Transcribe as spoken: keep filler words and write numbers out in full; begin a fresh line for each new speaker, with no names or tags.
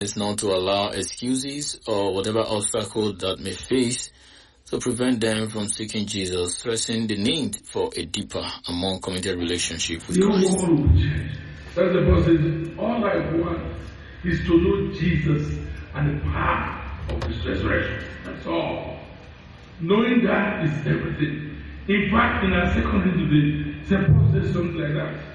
is not to allow excuses or whatever obstacle that may face to prevent them from seeking Jesus, stressing the need for a deeper and more committed relationship with Christ.
That's the person. All I want is to know Jesus and the power of His resurrection. That's all. Knowing that is everything. In fact, in our second reading today, Saint Paul says something like that.